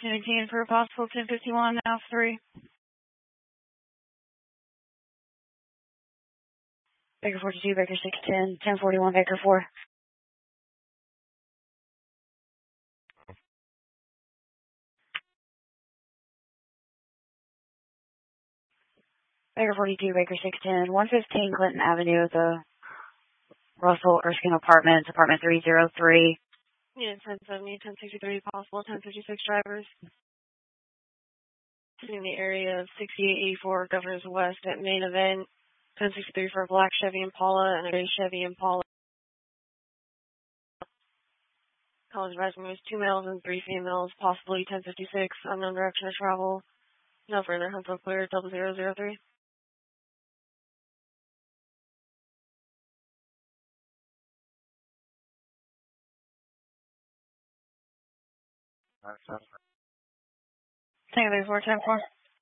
1018 for a possible 1051, now 3. Baker 42, Baker 610, 1041, Baker 4. Baker 42, Baker 610, 115 Clinton Avenue at the Russell Erskine Apartments, apartment 303. Yeah, 1070, 1063, possible 1056 drivers. In the area of 6884 Governors West at Main Event, 1063 for a black Chevy Impala and a gray Chevy Impala. College advisement was 2 males and 3 females, possibly 1056, unknown direction of travel. No further, Huntsville clear, 0003. Tango 34, 104.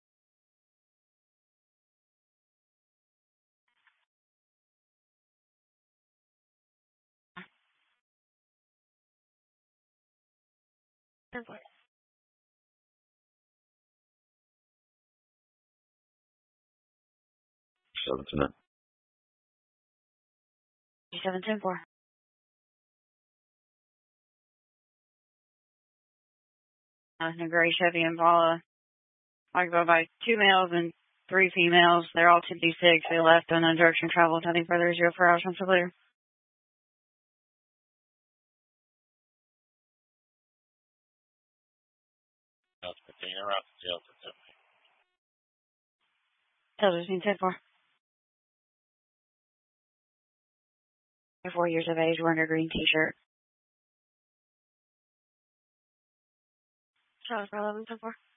Seven to nine. 710-4. A gray Chevy Impala. I go by 2 males and 3 females. They're all 1056. They left unknown direction of travel. Nothing further, 04 hours, Huntsville clear. That's 15, around the jail for 10. Television 10-4. 4 years of age, wearing a green t-shirt. Charles for 11, 10-4.